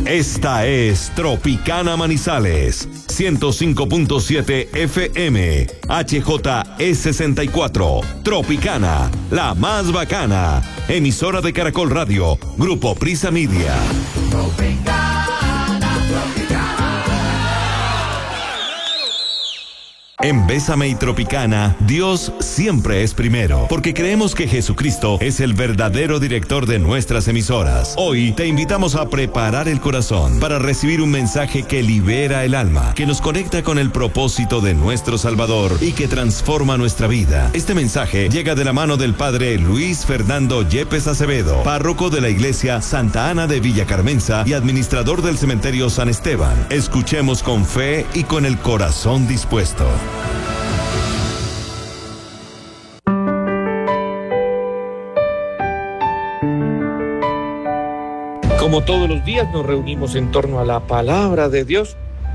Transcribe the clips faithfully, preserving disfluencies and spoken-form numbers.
Esta es Tropicana Manizales, ciento cinco punto siete F M, H J E sesenta y cuatro. Tropicana, la más bacana. Emisora de Caracol Radio, Grupo Prisa Media. Tropicana, Tropicana. En Bésame y Tropicana, Dios siempre es primero, porque creemos que Jesucristo es el verdadero director de nuestras emisoras. Hoy te invitamos a preparar el corazón para recibir un mensaje que libera el alma, que nos conecta con el propósito de nuestro Salvador y que transforma nuestra vida. Este mensaje llega de la mano del Padre Luis Fernando Yepes Acevedo, párroco de la Iglesia Santa Ana de Villa Carmenza y administrador del Cementerio San Esteban. Escuchemos con fe y con el corazón dispuesto. Como todos los días nos reunimos en torno a la palabra de Dios.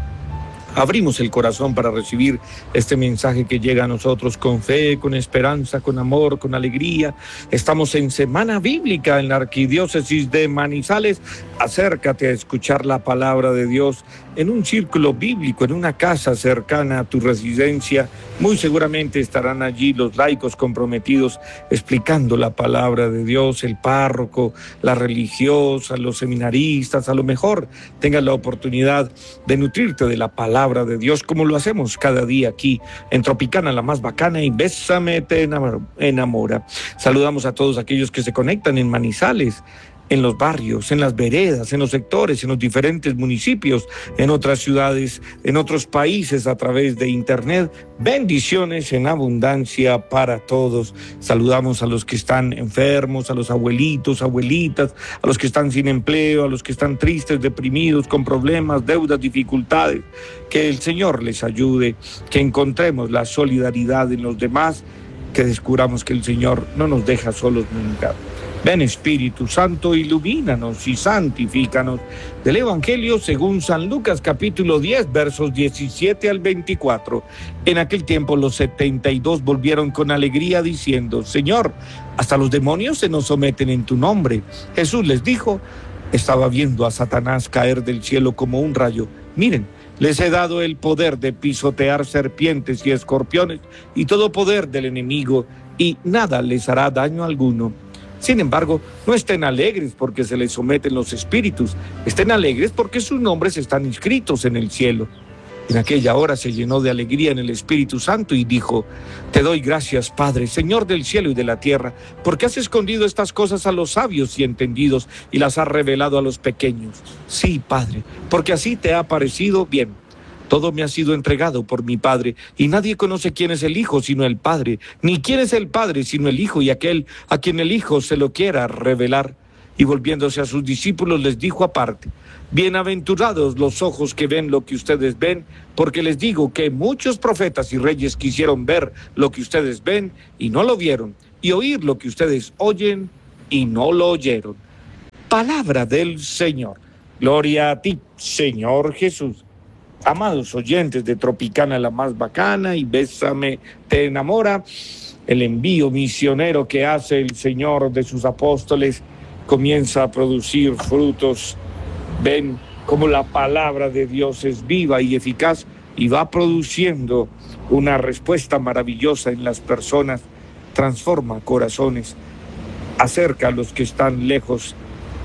Abrimos el corazón para recibir este mensaje que llega a nosotros con fe, con esperanza, con amor, con alegría. Estamos en Semana Bíblica en la Arquidiócesis de Manizales. Acércate a escuchar la palabra de Dios en un círculo bíblico, en una casa cercana a tu residencia. Muy seguramente estarán allí los laicos comprometidos explicando la palabra de Dios, el párroco, la religiosa, los seminaristas. A lo mejor tengas la oportunidad de nutrirte de la palabra de Dios, como lo hacemos cada día aquí en Tropicana, la más bacana, y Bésame te enamora. Saludamos a todos aquellos que se conectan en Manizales, en los barrios, en las veredas, en los sectores, en los diferentes municipios, en otras ciudades, en otros países a través de internet. Bendiciones en abundancia para todos. Saludamos a los que están enfermos, a los abuelitos, abuelitas, a los que están sin empleo, a los que están tristes, deprimidos, con problemas, deudas, dificultades. Que el Señor les ayude, que encontremos la solidaridad en los demás, que descubramos que el Señor no nos deja solos nunca. Ven Espíritu Santo, ilumínanos y santifícanos. Del Evangelio según San Lucas, capítulo diez, versos diecisiete al veinticuatro. En aquel tiempo los setenta y dos volvieron con alegría diciendo: Señor, hasta los demonios se nos someten en tu nombre. Jesús les dijo: estaba viendo a Satanás caer del cielo como un rayo. Miren, les he dado el poder de pisotear serpientes y escorpiones y todo poder del enemigo, y nada les hará daño alguno. Sin embargo, no estén alegres porque se les someten los espíritus, estén alegres porque sus nombres están inscritos en el cielo. En aquella hora se llenó de alegría en el Espíritu Santo y dijo: Te doy gracias, Padre, Señor del cielo y de la tierra, porque has escondido estas cosas a los sabios y entendidos y las has revelado a los pequeños. Sí, Padre, porque así te ha parecido bien. Todo me ha sido entregado por mi Padre, y nadie conoce quién es el Hijo sino el Padre, ni quién es el Padre sino el Hijo y aquel a quien el Hijo se lo quiera revelar. Y volviéndose a sus discípulos les dijo aparte: Bienaventurados los ojos que ven lo que ustedes ven, porque les digo que muchos profetas y reyes quisieron ver lo que ustedes ven y no lo vieron, y oír lo que ustedes oyen y no lo oyeron. Palabra del Señor. Gloria a ti, Señor Jesús. Amados oyentes de Tropicana, la más bacana, y Bésame te enamora, el envío misionero que hace el Señor de sus apóstoles comienza a producir frutos. Ven cómo la palabra de Dios es viva y eficaz y va produciendo una respuesta maravillosa en las personas, transforma corazones, acerca a los que están lejos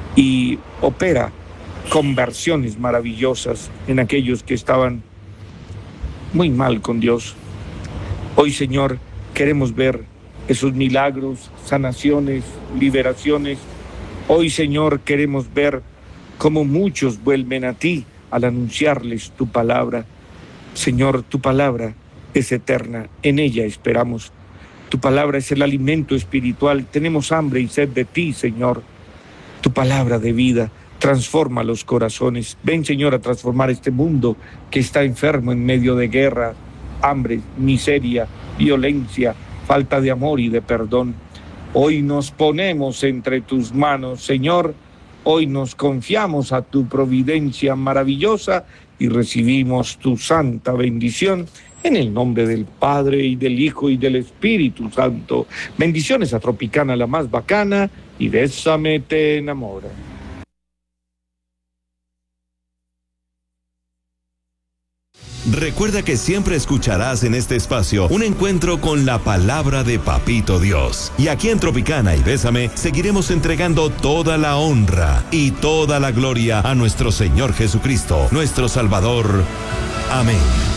y opera conversiones maravillosas en aquellos que estaban muy mal con Dios. Hoy, Señor, queremos ver esos milagros, sanaciones, liberaciones. Hoy, Señor, queremos ver cómo muchos vuelven a ti al anunciarles tu palabra. Señor, tu palabra es eterna, en ella esperamos. Tu palabra es el alimento espiritual. Tenemos hambre y sed de ti, Señor. Tu palabra de vida transforma los corazones. Ven, Señor, a transformar este mundo que está enfermo en medio de guerra, hambre, miseria, violencia, falta de amor y de perdón. Hoy nos ponemos entre tus manos, Señor. Hoy nos confiamos a tu providencia maravillosa y recibimos tu santa bendición en el nombre del Padre y del Hijo y del Espíritu Santo. Bendiciones a Tropicana, la más bacana, y Bésame te enamora. Recuerda que siempre escucharás en este espacio un encuentro con la palabra de Papito Dios. Y aquí en Tropicana y Bésame seguiremos entregando toda la honra y toda la gloria a nuestro Señor Jesucristo, nuestro Salvador. Amén.